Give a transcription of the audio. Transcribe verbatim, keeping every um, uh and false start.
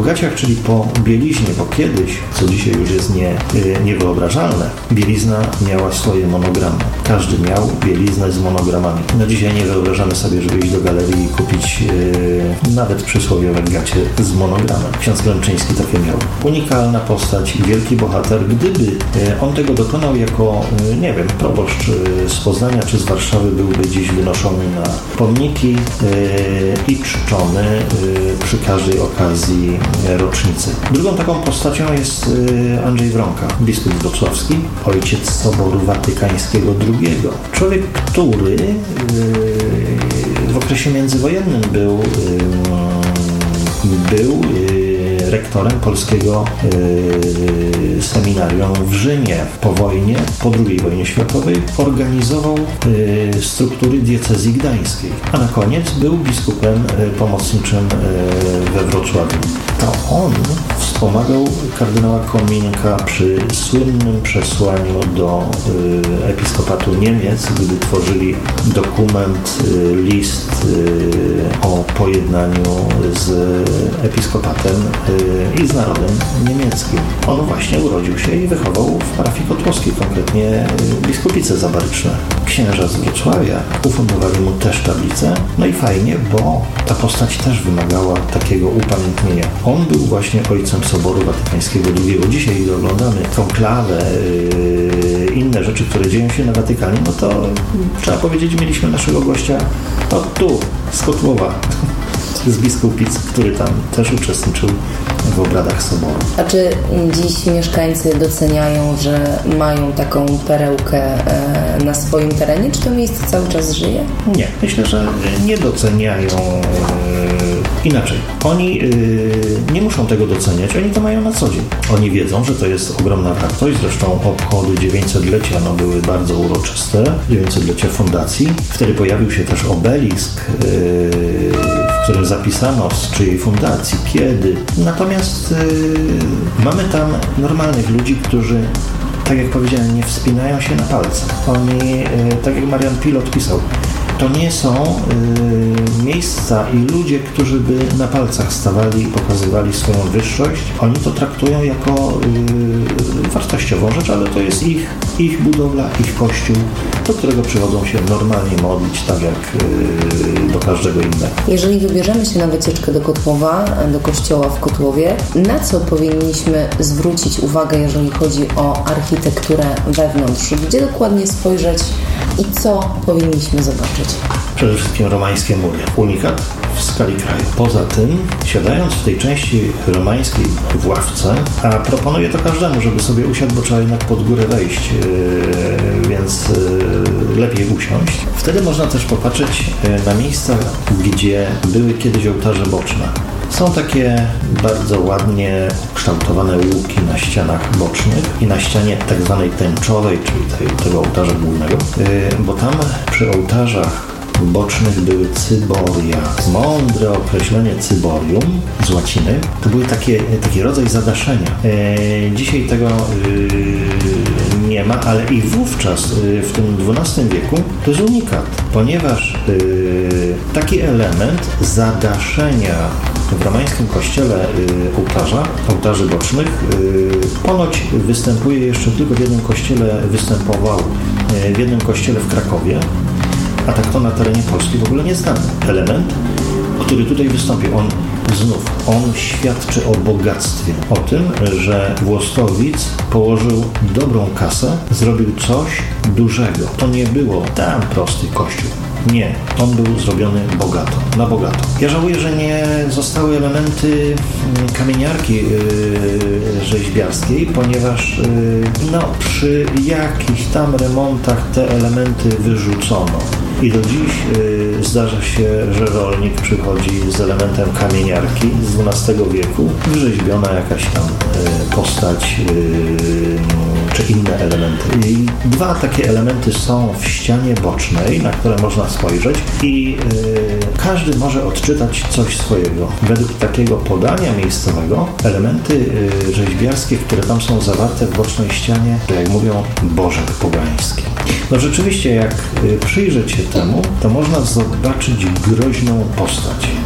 gaciach, czyli po bieliźnie, bo kiedyś, co dzisiaj już jest nie, niewyobrażalne, bielizna miała swoje monogramy. Każdy miał bieliznę z monogramami. No dzisiaj nie wyobrażamy sobie, żeby iść do galerii i kupić yy, nawet przysłowiowe gacie z monogramem. Ksiądz Glęczyński takie miał. Unikalna postać, wielki bohater. Gdyby yy, on tego dokonał jako, yy, nie wiem, proboszcz yy, z Poznania czy z Warszawy, byłby dziś wynoszony na pomniki yy, i czczony yy, przy każdej okazji yy, rocznicy. Drugą taką postacią jest yy, Andrzej Wronka, biskup wrocławski, ojciec Soboru Watykańskiego drugiego. Człowiek, który yy, w okresie międzywojennym był, yy, był yy, rektorem polskiego yy, seminarium w Rzymie. Po wojnie, po drugiej wojnie światowej organizował yy, struktury diecezji gdańskiej, a na koniec był biskupem yy, pomocniczym yy, we Wrocławiu. To on wspomagał kardynała Kominka przy słynnym przesłaniu do y, episkopatu Niemiec, gdy tworzyli dokument, y, list y, o pojednaniu z episkopatem y, i z narodem niemieckim. On właśnie urodził się i wychował w parafii kotłowskiej, konkretnie y, biskupice zabaryczne. Księża z Wrocławia ufundowali mu też tablicę. No i fajnie, bo ta postać też wymagała takiego upamiętnienia. On był właśnie ojcem Soboru Watykańskiego drugiego. Dzisiaj, gdy oglądamy konklawę, yy, inne rzeczy, które dzieją się na Watykanie, no to trzeba powiedzieć, mieliśmy naszego gościa od tu, z Kotłowa, z biskupic, który tam też uczestniczył w obradach Soboru. A czy dziś mieszkańcy doceniają, że mają taką perełkę na swoim terenie? Czy to miejsce cały czas żyje? Nie. Myślę, że nie doceniają. Inaczej. Oni yy, nie muszą tego doceniać, oni to mają na co dzień. Oni wiedzą, że to jest ogromna wartość, zresztą obchody dziewięćsetlecia no, były bardzo uroczyste, dziewięćsetlecia fundacji. Wtedy pojawił się też obelisk, yy, w którym zapisano z czyjej fundacji, kiedy. Natomiast yy, mamy tam normalnych ludzi, którzy, tak jak powiedziałem, nie wspinają się na palce. Oni, yy, tak jak Marian Pilot pisał, to nie są y, miejsca i ludzie, którzy by na palcach stawali i pokazywali swoją wyższość. Oni to traktują jako y, wartościową rzecz, ale to jest ich, ich budowla, ich kościół, do którego przychodzą się normalnie modlić, tak jak y, do każdego innego. Jeżeli wybierzemy się na wycieczkę do Kotłowa, do kościoła w Kotłowie, na co powinniśmy zwrócić uwagę, jeżeli chodzi o architekturę wewnątrz? Gdzie dokładnie spojrzeć i co powinniśmy zobaczyć? Przede wszystkim romańskie mury. Unikat w skali kraju. Poza tym, siadając w tej części romańskiej w ławce, a proponuję to każdemu, żeby sobie usiadł, bo trzeba jednak pod górę wejść, yy, więc yy, lepiej usiąść. Wtedy można też popatrzeć yy, na miejsca, gdzie były kiedyś ołtarze boczne. Są takie bardzo ładnie ukształtowane łuki na ścianach bocznych i na ścianie tak zwanej tęczowej, czyli tej, tego ołtarza głównego, yy, bo tam przy ołtarzach bocznych były cyboria. Mądre określenie cyborium z łaciny to były takie, taki rodzaj zadaszenia. E, dzisiaj tego e, nie ma, ale i wówczas e, w tym dwunastym wieku to jest unikat, ponieważ e, taki element zadaszenia w romańskim kościele y, ołtarza, ołtarzy bocznych y, ponoć występuje jeszcze tylko w jednym kościele, występował y, w jednym kościele w Krakowie, a tak to na terenie Polski w ogóle nie znany element, który tutaj wystąpi. On znów, on świadczy o bogactwie, o tym, że Włostowic położył dobrą kasę, zrobił coś dużego. To nie było tam prosty kościół. Nie, on był zrobiony bogato, na bogato. Ja żałuję, że nie zostały elementy kamieniarki yy, rzeźbiarskiej, ponieważ yy, no, przy jakichś tam remontach te elementy wyrzucono. I do dziś yy, zdarza się, że rolnik przychodzi z elementem kamieniarki z dwunastego wieku, wyrzeźbiona jakaś tam yy, postać yy, czy inne elementy. I dwa takie elementy są w ścianie bocznej, na które można spojrzeć i yy, każdy może odczytać coś swojego. Według takiego podania miejscowego elementy yy, rzeźbiarskie, które tam są zawarte w bocznej ścianie, to jak mówią, bożek pogański. No rzeczywiście, jak yy, przyjrzeć się temu, to można zobaczyć groźną postać.